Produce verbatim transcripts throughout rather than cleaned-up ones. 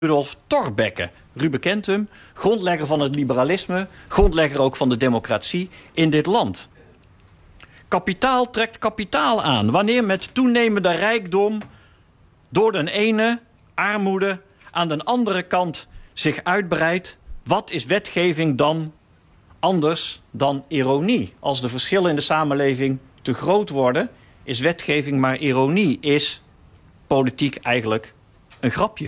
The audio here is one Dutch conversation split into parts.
Rudolf Thorbecke. Ruben kent hem, grondlegger van het liberalisme, grondlegger ook van de democratie in dit land. Kapitaal trekt kapitaal aan. Wanneer met toenemende rijkdom door de ene armoede aan de andere kant zich uitbreidt, wat is wetgeving dan anders dan ironie? Als de verschillen in de samenleving te groot worden, is wetgeving maar ironie, is politiek eigenlijk een grapje.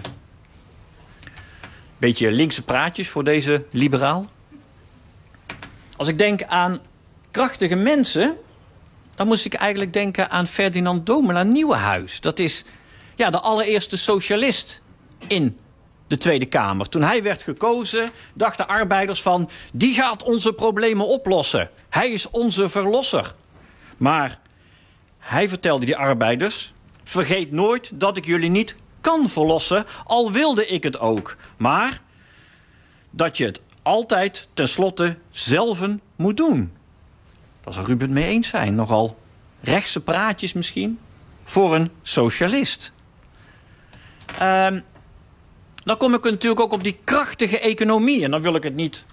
Beetje linkse praatjes voor deze liberaal. Als ik denk aan krachtige mensen, dan moest ik eigenlijk denken aan Ferdinand Domela Nieuwenhuis. Dat is ja, de allereerste socialist in de Tweede Kamer. Toen hij werd gekozen, dachten arbeiders van, die gaat onze problemen oplossen. Hij is onze verlosser. Maar hij vertelde die arbeiders, vergeet nooit dat ik jullie niet kan verlossen, al wilde ik het ook. Maar dat je het altijd tenslotte zelven moet doen. Daar zal Ruben het mee eens zijn. Nogal rechtse praatjes misschien voor een socialist. Uh, dan kom ik natuurlijk ook op die krachtige economie. En dan wil ik het niet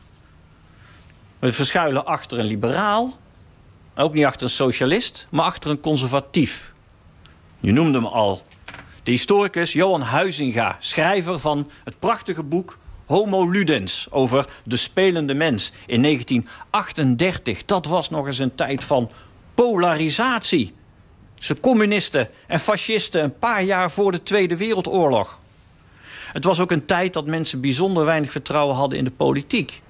verschuilen achter een liberaal. Ook niet achter een socialist, maar achter een conservatief. Je noemde hem al. De historicus Johan Huizinga, schrijver van het prachtige boek Homo Ludens over de spelende mens in negentien achtendertig. Dat was nog eens een tijd van polarisatie. Ze communisten en fascisten een paar jaar voor de Tweede Wereldoorlog. Het was ook een tijd dat mensen bijzonder weinig vertrouwen hadden in de politiek.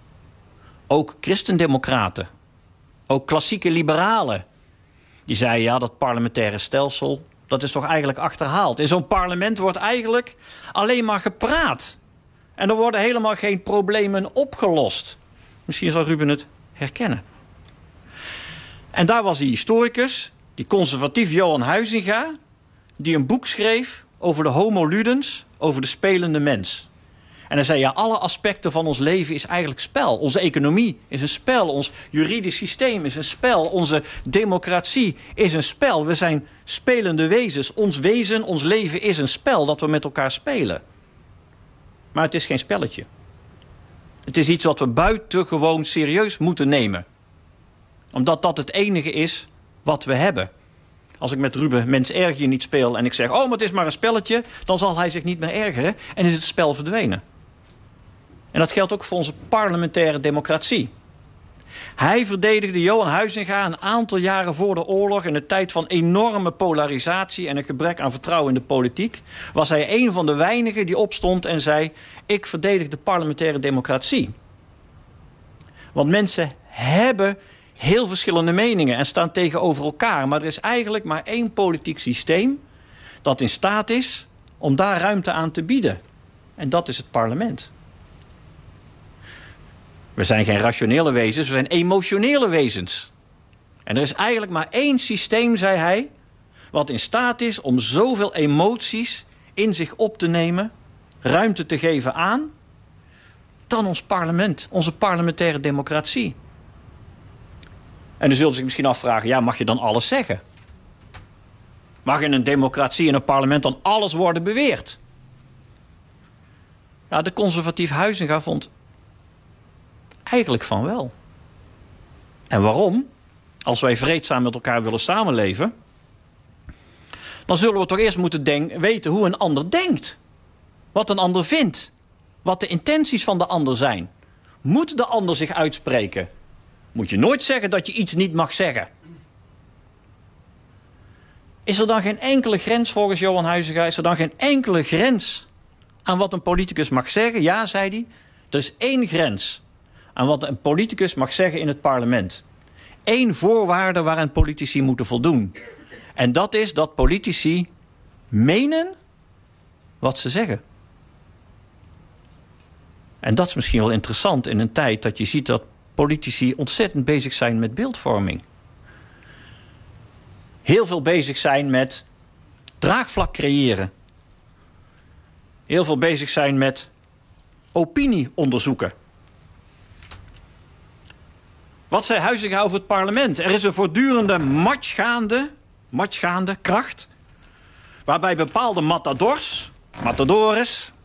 Ook christendemocraten, ook klassieke liberalen. Die zeiden, ja, dat parlementaire stelsel, dat is toch eigenlijk achterhaald. In zo'n parlement wordt eigenlijk alleen maar gepraat. En er worden helemaal geen problemen opgelost. Misschien zal Ruben het herkennen. En daar was die historicus, die conservatief Johan Huizinga, die een boek schreef over de homo ludens, over de spelende mens. En hij zei, ja, alle aspecten van ons leven is eigenlijk spel. Onze economie is een spel. Ons juridisch systeem is een spel. Onze democratie is een spel. We zijn spelende wezens. Ons wezen, ons leven is een spel dat we met elkaar spelen. Maar het is geen spelletje. Het is iets wat we buitengewoon serieus moeten nemen. Omdat dat het enige is wat we hebben. Als ik met Ruben mens erger je niet speel en ik zeg, oh, maar het is maar een spelletje, dan zal hij zich niet meer ergeren en is het spel verdwenen. En dat geldt ook voor onze parlementaire democratie. Hij verdedigde Johan Huizinga een aantal jaren voor de oorlog, in een tijd van enorme polarisatie en een gebrek aan vertrouwen in de politiek, was hij een van de weinigen die opstond en zei, ik verdedig de parlementaire democratie. Want mensen hebben heel verschillende meningen en staan tegenover elkaar. Maar er is eigenlijk maar één politiek systeem dat in staat is om daar ruimte aan te bieden. En dat is het parlement. We zijn geen rationele wezens, we zijn emotionele wezens. En er is eigenlijk maar één systeem, zei hij, wat in staat is om zoveel emoties in zich op te nemen, ruimte te geven aan, dan ons parlement, onze parlementaire democratie. En dan zullen ze zich misschien afvragen, ja, mag je dan alles zeggen? Mag in een democratie, in een parlement dan alles worden beweerd? Ja, de conservatief Huizinga vond eigenlijk van wel. En waarom? Als wij vreedzaam met elkaar willen samenleven, dan zullen we toch eerst moeten denk- weten hoe een ander denkt. Wat een ander vindt. Wat de intenties van de ander zijn. Moet de ander zich uitspreken? Moet je nooit zeggen dat je iets niet mag zeggen. Is er dan geen enkele grens, volgens Johan Huizinga, is er dan geen enkele grens aan wat een politicus mag zeggen? Ja, zei hij, er is één grens aan wat een politicus mag zeggen in het parlement. Eén voorwaarde waaraan politici moeten voldoen. En dat is dat politici menen wat ze zeggen. En dat is misschien wel interessant in een tijd dat je ziet dat politici ontzettend bezig zijn met beeldvorming. Heel veel bezig zijn met draagvlak creëren. Heel veel bezig zijn met opinie onderzoeken. Wat zei Huizinga over het parlement? Er is een voortdurende match gaande, match gaande kracht, waarbij bepaalde matadors, matadores,